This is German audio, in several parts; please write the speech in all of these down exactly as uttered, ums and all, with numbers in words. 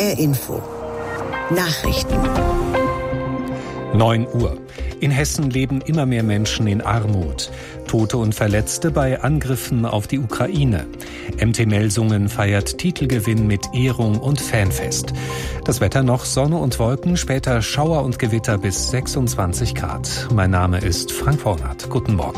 R Info. Nachrichten. neun Uhr. In Hessen leben immer mehr Menschen in Armut. Tote und Verletzte bei Angriffen auf die Ukraine. M T Melsungen feiert Titelgewinn mit Ehrung und Fanfest. Das Wetter noch Sonne und Wolken, später Schauer und Gewitter bis sechsundzwanzig Grad. Mein Name ist Frank Vornat. Guten Morgen.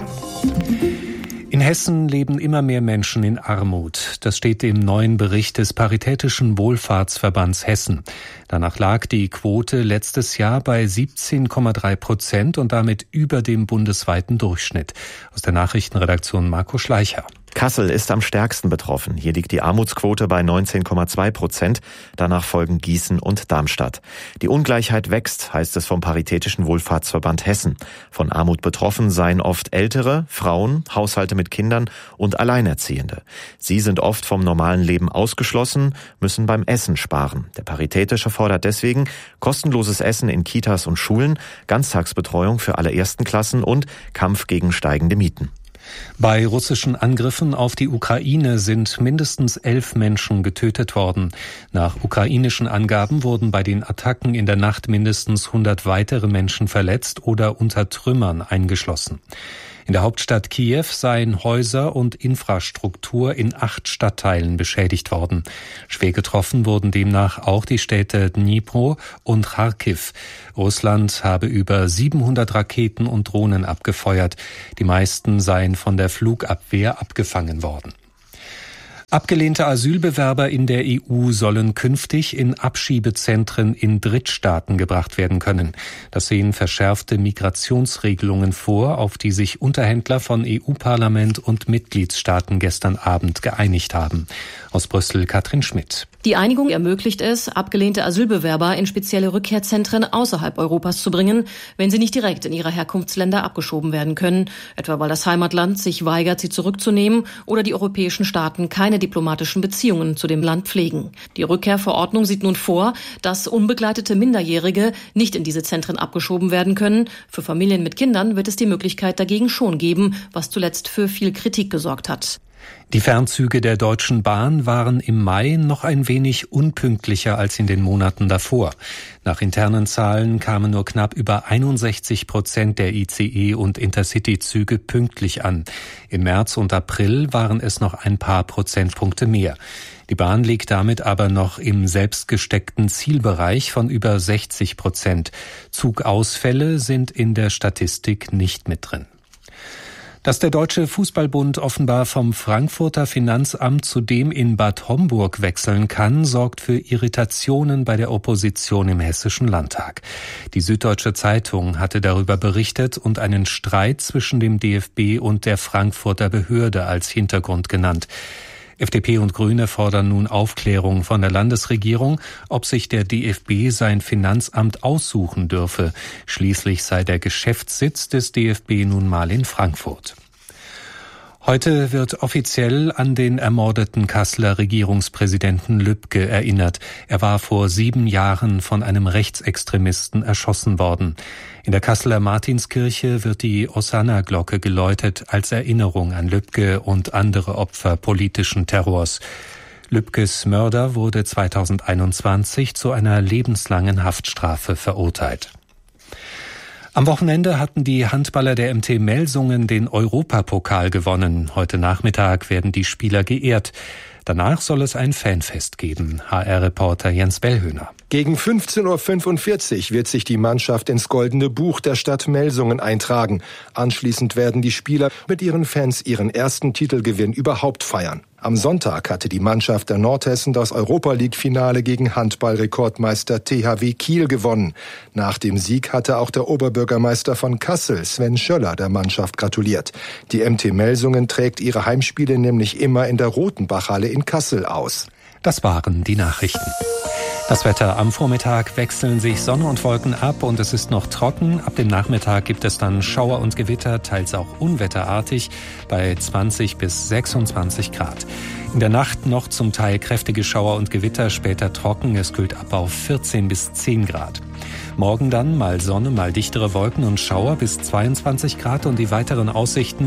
In Hessen leben immer mehr Menschen in Armut. Das steht im neuen Bericht des Paritätischen Wohlfahrtsverbands Hessen. Danach lag die Quote letztes Jahr bei siebzehn Komma drei Prozent und damit über dem bundesweiten Durchschnitt. Aus der Nachrichtenredaktion Marco Schleicher. Kassel ist am stärksten betroffen. Hier liegt die Armutsquote bei neunzehn Komma zwei Prozent. Danach folgen Gießen und Darmstadt. Die Ungleichheit wächst, heißt es vom Paritätischen Wohlfahrtsverband Hessen. Von Armut betroffen seien oft Ältere, Frauen, Haushalte mit Kindern und Alleinerziehende. Sie sind oft vom normalen Leben ausgeschlossen, müssen beim Essen sparen. Der Paritätische fordert deswegen kostenloses Essen in Kitas und Schulen, Ganztagsbetreuung für alle ersten Klassen und Kampf gegen steigende Mieten. Bei russischen Angriffen auf die Ukraine sind mindestens elf Menschen getötet worden. Nach ukrainischen Angaben wurden bei den Attacken in der Nacht mindestens hundert weitere Menschen verletzt oder unter Trümmern eingeschlossen. In der Hauptstadt Kiew seien Häuser und Infrastruktur in acht Stadtteilen beschädigt worden. Schwer getroffen wurden demnach auch die Städte Dnipro und Charkiw. Russland habe über siebenhundert Raketen und Drohnen abgefeuert. Die meisten seien von der Flugabwehr abgefangen worden. Abgelehnte Asylbewerber in der E U sollen künftig in Abschiebezentren in Drittstaaten gebracht werden können. Das sehen verschärfte Migrationsregelungen vor, auf die sich Unterhändler von E U-Parlament und Mitgliedstaaten gestern Abend geeinigt haben. Aus Brüssel Katrin Schmidt. Die Einigung ermöglicht es, abgelehnte Asylbewerber in spezielle Rückkehrzentren außerhalb Europas zu bringen, wenn sie nicht direkt in ihre Herkunftsländer abgeschoben werden können, etwa weil das Heimatland sich weigert, sie zurückzunehmen oder die europäischen Staaten keine diplomatischen Beziehungen zu dem Land pflegen. Die Rückkehrverordnung sieht nun vor, dass unbegleitete Minderjährige nicht in diese Zentren abgeschoben werden können. Für Familien mit Kindern wird es die Möglichkeit dagegen schon geben, was zuletzt für viel Kritik gesorgt hat. Die Fernzüge der Deutschen Bahn waren im Mai noch ein wenig unpünktlicher als in den Monaten davor. Nach internen Zahlen kamen nur knapp über einundsechzig Prozent der I C E- und Intercity-Züge pünktlich an. Im März und April waren es noch ein paar Prozentpunkte mehr. Die Bahn liegt damit aber noch im selbstgesteckten Zielbereich von über sechzig Prozent. Zugausfälle sind in der Statistik nicht mit drin. Dass der Deutsche Fußballbund offenbar vom Frankfurter Finanzamt zu dem in Bad Homburg wechseln kann, sorgt für Irritationen bei der Opposition im Hessischen Landtag. Die Süddeutsche Zeitung hatte darüber berichtet und einen Streit zwischen dem D F B und der Frankfurter Behörde als Hintergrund genannt. F D P und Grüne fordern nun Aufklärung von der Landesregierung, ob sich der D F B sein Finanzamt aussuchen dürfe. Schließlich sei der Geschäftssitz des D F B nun mal in Frankfurt. Heute wird offiziell an den ermordeten Kasseler Regierungspräsidenten Lübke erinnert. Er war vor sieben Jahren von einem Rechtsextremisten erschossen worden. In der Kasseler Martinskirche wird die Hosanna-Glocke geläutet als Erinnerung an Lübke und andere Opfer politischen Terrors. Lübkes Mörder wurde zweitausendeinundzwanzig zu einer lebenslangen Haftstrafe verurteilt. Am Wochenende hatten die Handballer der M T Melsungen den Europapokal gewonnen. Heute Nachmittag werden die Spieler geehrt. Danach soll es ein Fanfest geben. H R-Reporter Jens Bellhöhner. Gegen fünfzehn Uhr fünfundvierzig wird sich die Mannschaft ins Goldene Buch der Stadt Melsungen eintragen. Anschließend werden die Spieler mit ihren Fans ihren ersten Titelgewinn überhaupt feiern. Am Sonntag hatte die Mannschaft der Nordhessen das Europa-League-Finale gegen Handball-Rekordmeister T H W Kiel gewonnen. Nach dem Sieg hatte auch der Oberbürgermeister von Kassel, Sven Schöller, der Mannschaft gratuliert. Die M T Melsungen trägt ihre Heimspiele nämlich immer in der Rotenbachhalle in Kassel aus. Das waren die Nachrichten. Das Wetter: Am Vormittag wechseln sich Sonne und Wolken ab und es ist noch trocken. Ab dem Nachmittag gibt es dann Schauer und Gewitter, teils auch unwetterartig, bei zwanzig bis sechsundzwanzig Grad. In der Nacht noch zum Teil kräftige Schauer und Gewitter, später trocken. Es kühlt ab auf vierzehn bis zehn Grad. Morgen dann mal Sonne, mal dichtere Wolken und Schauer bis zweiundzwanzig Grad und die weiteren Aussichten: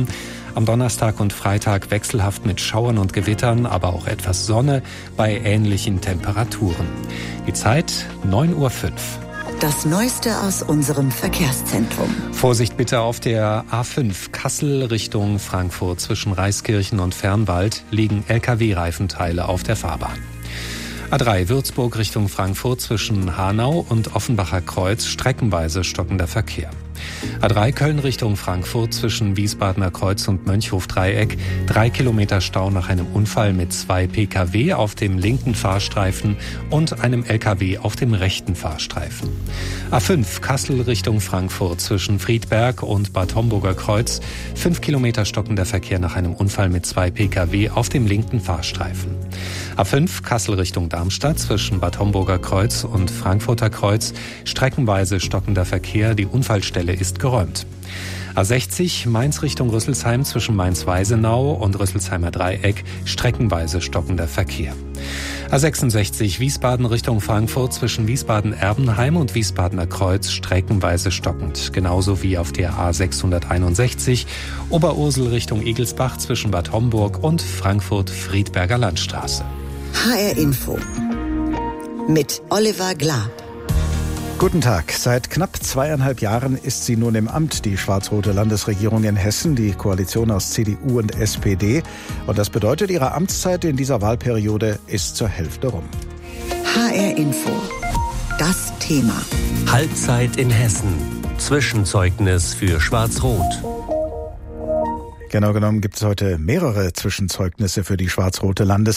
Am Donnerstag und Freitag wechselhaft mit Schauern und Gewittern, aber auch etwas Sonne bei ähnlichen Temperaturen. Die Zeit neun Uhr fünf. Das Neueste aus unserem Verkehrszentrum. Vorsicht bitte auf der A fünf Kassel Richtung Frankfurt. Zwischen Reiskirchen und Fernwald liegen L K W-Reifenteile auf der Fahrbahn. A drei Würzburg Richtung Frankfurt zwischen Hanau und Offenbacher Kreuz streckenweise stockender Verkehr. A drei Köln Richtung Frankfurt zwischen Wiesbadener Kreuz und Mönchhof-Dreieck. Drei Kilometer Stau nach einem Unfall mit zwei P K W auf dem linken Fahrstreifen und einem L K W auf dem rechten Fahrstreifen. A fünf Kassel Richtung Frankfurt zwischen Friedberg und Bad Homburger Kreuz. Fünf Kilometer stockender Verkehr nach einem Unfall mit zwei P K W auf dem linken Fahrstreifen. A fünf Kassel Richtung Darmstadt zwischen Bad Homburger Kreuz und Frankfurter Kreuz. Streckenweise stockender Verkehr. Die Unfallstelle ist geräumt. A sechzig Mainz Richtung Rüsselsheim zwischen Mainz-Weisenau und Rüsselsheimer Dreieck streckenweise stockender Verkehr. A sechsundsechzig Wiesbaden Richtung Frankfurt zwischen Wiesbaden-Erbenheim und Wiesbadener Kreuz streckenweise stockend. Genauso wie auf der A sechshunderteinundsechzig Oberursel Richtung Egelsbach zwischen Bad Homburg und Frankfurt-Friedberger Landstraße. H R Info mit Oliver Glab. Guten Tag. Seit knapp zweieinhalb Jahren ist sie nun im Amt, die schwarz-rote Landesregierung in Hessen, die Koalition aus C D U und S P D. Und das bedeutet, ihre Amtszeit in dieser Wahlperiode ist zur Hälfte rum. H R Info. Das Thema. Halbzeit in Hessen. Zwischenzeugnis für Schwarz-Rot. Genau genommen gibt es heute mehrere Zwischenzeugnisse für die schwarz-rote Landesregierung.